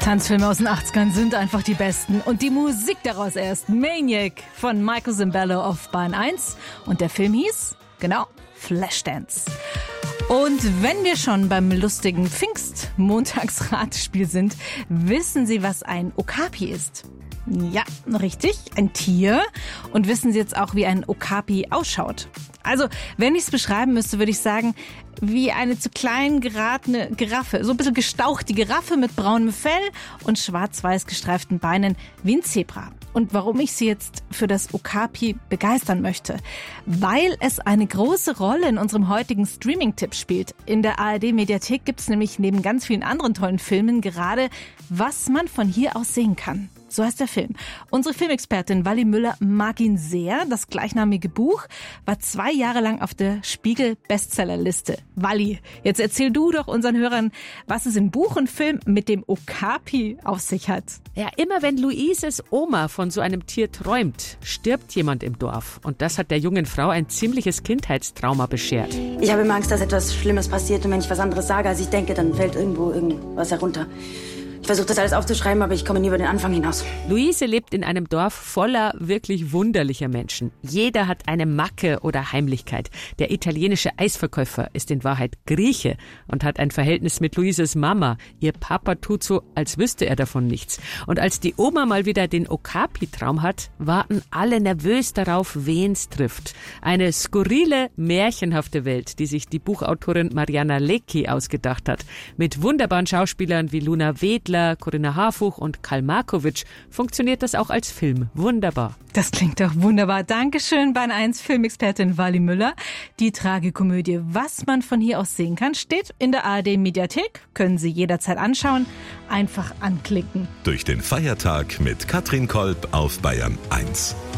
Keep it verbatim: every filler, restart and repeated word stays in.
Tanzfilme aus den achtzigern sind einfach die besten. Und die Musik daraus erst. Maniac von Michael Sembello auf Bahn eins. Und der Film hieß, genau, Flashdance. Und wenn wir schon beim lustigen Pfingst-Montagsratespiel sind, wissen Sie, was ein Okapi ist? Ja, richtig, ein Tier. Und wissen Sie jetzt auch, wie ein Okapi ausschaut? Also, wenn ich es beschreiben müsste, würde ich sagen, wie eine zu klein geratene Giraffe. So ein bisschen gestaucht, die Giraffe mit braunem Fell und schwarz-weiß gestreiften Beinen wie ein Zebra. Und warum ich Sie jetzt für das Okapi begeistern möchte? Weil es eine große Rolle in unserem heutigen Streaming-Tipp spielt. In der A R D-Mediathek gibt es nämlich neben ganz vielen anderen tollen Filmen gerade, was man von hier aus sehen kann. So heißt der Film. Unsere Filmexpertin Wally Müller mag ihn sehr. Das gleichnamige Buch war zwei Jahre lang auf der Spiegel-Bestsellerliste. Wally, jetzt erzähl du doch unseren Hörern, was es in Buch und Film mit dem Okapi auf sich hat. Ja, immer wenn Luises Oma von so einem Tier träumt, stirbt jemand im Dorf. Und das hat der jungen Frau ein ziemliches Kindheitstrauma beschert. Ich habe immer Angst, dass etwas Schlimmes passiert. Und wenn ich was anderes sage, als ich denke, dann fällt irgendwo irgendwas herunter. Ich versuche das alles aufzuschreiben, aber ich komme nie über den Anfang hinaus. Luise lebt in einem Dorf voller wirklich wunderlicher Menschen. Jeder hat eine Macke oder Heimlichkeit. Der italienische Eisverkäufer ist in Wahrheit Grieche und hat ein Verhältnis mit Luises Mama. Ihr Papa tut so, als wüsste er davon nichts. Und als die Oma mal wieder den Okapi-Traum hat, warten alle nervös darauf, wen's trifft. Eine skurrile, märchenhafte Welt, die sich die Buchautorin Mariana Lecki ausgedacht hat. Mit wunderbaren Schauspielern wie Luna Wedler, Corinna Harfuch und Karl Markovic funktioniert das auch als Film wunderbar. Das klingt doch wunderbar. Dankeschön, Bahn eins Filmexpertin Wally Müller. Die Tragikomödie Was man von hier aus sehen kann, steht in der A R D-Mediathek. Können Sie jederzeit anschauen. Einfach anklicken. Durch den Feiertag mit Katrin Kolb auf Bayern eins.